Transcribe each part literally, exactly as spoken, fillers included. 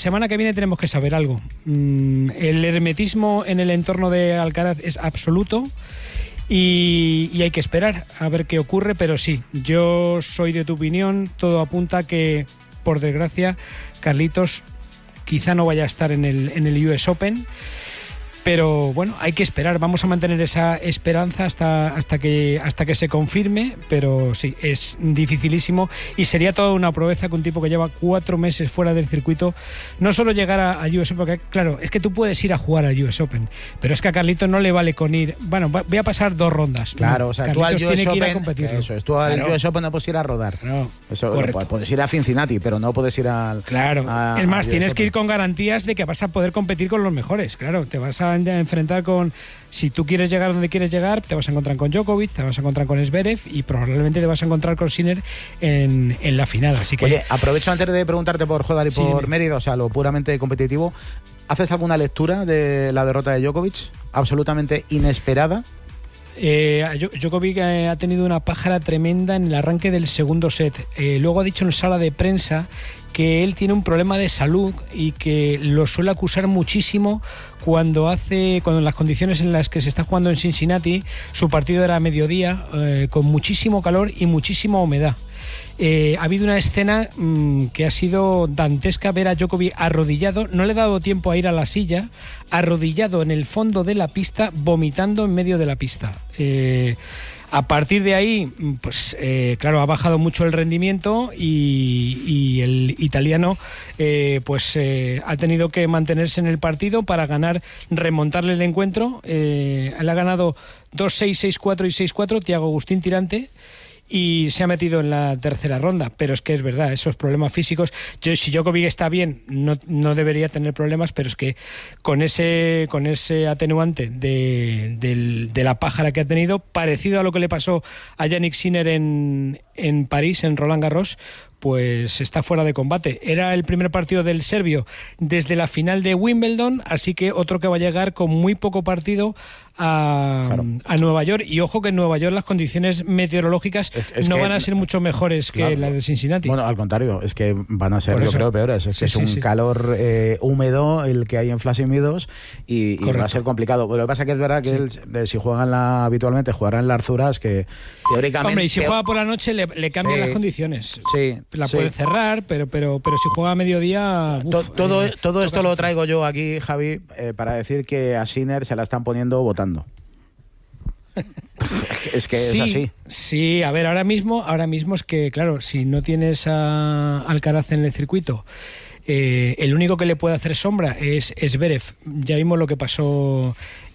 semana que viene tenemos que saber algo. Mm, el hermetismo en el entorno de Alcaraz es absoluto. Y, y hay que esperar a ver qué ocurre, pero sí, yo soy de tu opinión, todo apunta a que, por desgracia, Carlitos quizá no vaya a estar en el, en el U S Open, pero bueno, hay que esperar, vamos a mantener esa esperanza hasta, hasta, que, hasta que se confirme, pero sí, es dificilísimo y sería toda una proeza que un tipo que lleva cuatro meses fuera del circuito, no solo llegar al U S Open, porque claro, es que tú puedes ir a jugar al U S Open, pero es que a Carlitos no le vale con ir, bueno, voy a pasar dos rondas. Claro, no, o sea, Carlitos tú al U S tiene que ir a Open, competir. Eso es, tú al Claro. U S Open no puedes ir a rodar. Claro, eso, correcto. Puedes ir a Cincinnati, pero no puedes ir al... Claro, a, es más, tienes U S que ir Open. con garantías de que vas a poder competir con los mejores, claro, te vas a enfrentar con, si tú quieres llegar donde quieres llegar, te vas a encontrar con Djokovic, te vas a encontrar con Zverev y probablemente te vas a encontrar con Sinner en, en la final, así que... Oye, aprovecho antes de preguntarte por Hodar y Sí, por dime. Mérida, o sea, lo puramente competitivo, ¿haces alguna lectura de la derrota de Djokovic? Absolutamente inesperada. Eh, Djokovic eh, ha tenido una pájara tremenda en el arranque del segundo set. Eh, luego ha dicho en sala de prensa que él tiene un problema de salud y que lo suele acusar muchísimo cuando hace, cuando en las condiciones en las que se está jugando en Cincinnati, su partido era a mediodía, eh, con muchísimo calor y muchísima humedad. Eh, ha habido una escena mmm, que ha sido dantesca, ver a Djokovic arrodillado, no le ha dado tiempo a ir a la silla, arrodillado en el fondo de la pista, vomitando en medio de la pista. Eh, a partir de ahí, pues eh, claro, ha bajado mucho el rendimiento y, y el italiano eh, pues eh, ha tenido que mantenerse en el partido para ganar, remontarle el encuentro. Eh, él ha ganado dos seis, seis cuatro y seis cuatro, Thiago Agustín Tirante, y se ha metido en la tercera ronda, pero es que es verdad, esos problemas físicos, yo, si Djokovic está bien, no, no debería tener problemas, pero es que con ese, con ese atenuante de, de, de la pájara que ha tenido, parecido a lo que le pasó a Jannik Sinner en, en París, en Roland Garros, pues está fuera de combate. Era el primer partido del serbio desde la final de Wimbledon, así que otro que va a llegar con muy poco partido a, claro. a Nueva York. Y ojo que en Nueva York las condiciones meteorológicas es, es no que, van a ser mucho mejores que claro, las de Cincinnati. Bueno, al contrario, es que van a ser, yo creo, peores. Es, sí, es sí, un sí. calor eh, húmedo el que hay en Flushing Meadows y, y va a ser complicado. Lo que pasa es que es verdad que sí. él, de, si juegan la, habitualmente, jugará en la Arzuras, que teóricamente... Hombre, y si juega por la noche le, le cambian sí. las condiciones. Sí. La sí. puede cerrar, pero, pero, pero si juega a mediodía... Uf, todo todo, eh, todo esto lo hacer. traigo yo aquí, Javi, eh, para decir que a Sinner se la están poniendo votando. Es que sí, es así. Sí, a ver, ahora mismo, ahora mismo es que, claro, si no tienes a Alcaraz en el circuito, eh, el único que le puede hacer sombra es Zverev. Ya vimos lo que pasó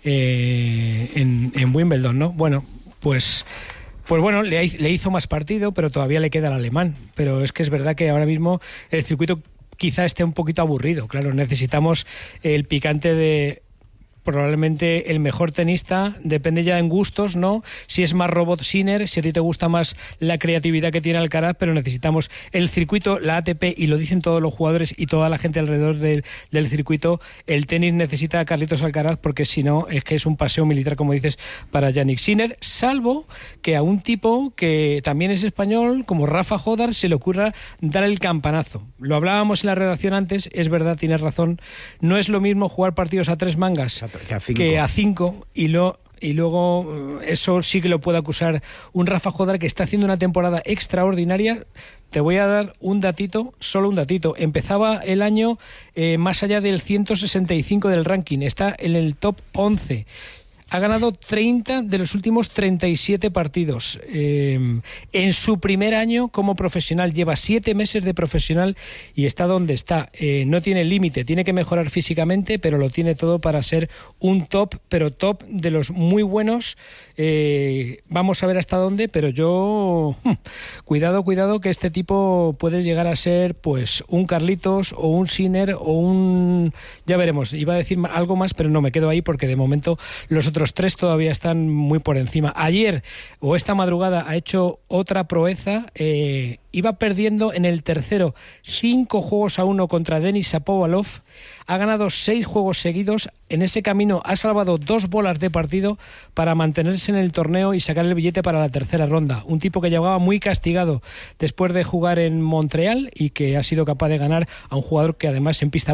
eh, en, en Wimbledon, ¿no? Bueno, pues... Pues bueno, le, le hizo más partido, pero todavía le queda el alemán. Pero es que es verdad que ahora mismo el circuito quizá esté un poquito aburrido. Claro, necesitamos el picante de... probablemente el mejor tenista, depende ya en gustos, ¿no? Si es más robot Sinner, si a ti te gusta más la creatividad que tiene Alcaraz, pero necesitamos el circuito, la A T P, y lo dicen todos los jugadores y toda la gente alrededor del, del circuito, el tenis necesita a Carlitos Alcaraz, porque si no, es que es un paseo militar, como dices, para Jannik Sinner, salvo que a un tipo que también es español, como Rafa Hodar, se le ocurra dar el campanazo. Lo hablábamos en la redacción antes, es verdad, tienes razón, no es lo mismo jugar partidos a tres mangas que a cinco, que a cinco y, lo, y luego eso sí que lo puede acusar un Rafa Hodar que está haciendo una temporada extraordinaria. Te voy a dar un datito, solo un datito. Empezaba el año eh, más allá del ciento sesenta y cinco del ranking, está en el top once. Ha ganado treinta de los últimos treinta y siete partidos. Eh, en su primer año como profesional, lleva siete meses de profesional y está donde está. Eh, no tiene límite, tiene que mejorar físicamente, pero lo tiene todo para ser un top, pero top de los muy buenos. Eh, vamos a ver hasta dónde, pero yo... Hmm, cuidado, cuidado, que este tipo puede llegar a ser pues un Carlitos o un Sinner o un... Ya veremos, iba a decir algo más, pero no, me quedo ahí porque de momento los otros tres todavía están muy por encima. Ayer o esta madrugada ha hecho otra proeza, eh, iba perdiendo en el tercero cinco juegos a uno contra Denis Shapovalov, ha ganado seis juegos seguidos, en ese camino ha salvado dos bolas de partido para mantenerse en el torneo y sacar el billete para la tercera ronda. Un tipo que llevaba muy castigado después de jugar en Montreal y que ha sido capaz de ganar a un jugador que además en pista